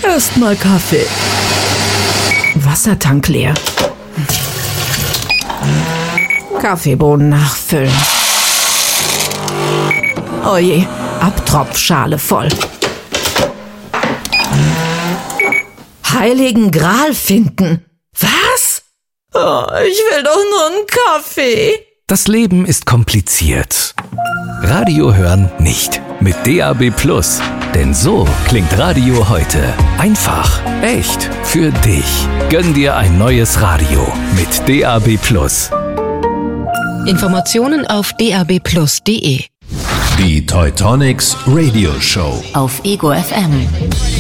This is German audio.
Erstmal Kaffee. Wassertank leer. Kaffeebohnen nachfüllen. Oje, Abtropfschale voll. Heiligen Gral finden. Was? Oh, ich will doch nur einen Kaffee. Das Leben ist kompliziert. Radio hören nicht. Mit DAB+. Denn so klingt Radio heute. Einfach, echt, für dich. Gönn dir ein neues Radio mit DAB+. Informationen auf dabplus.de. Die Teutonics Radio Show Auf Ego FM.